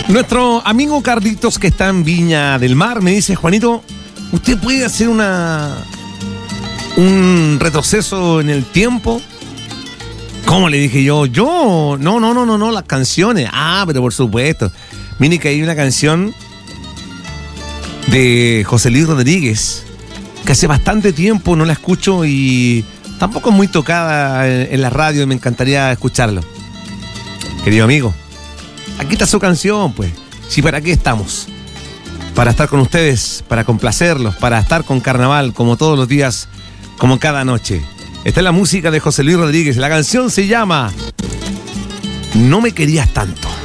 Nuestro amigo Carlitos, que está en Viña del Mar, me dice: Juanito, ¿usted puede hacer un retroceso en el tiempo? ¿Cómo? Le dije yo, no, las canciones. Ah, pero por supuesto. Mire que hay una canción de José Luis Rodríguez que hace bastante tiempo no la escucho y tampoco es muy tocada en la radio y me encantaría escucharlo. Querido amigo, aquí está su canción, pues. Sí, ¿para qué estamos? Para estar con ustedes, para complacerlos, para estar con Carnaval, como todos los días, como cada noche. Esta es la música de José Luis Rodríguez. La canción se llama No me querías tanto.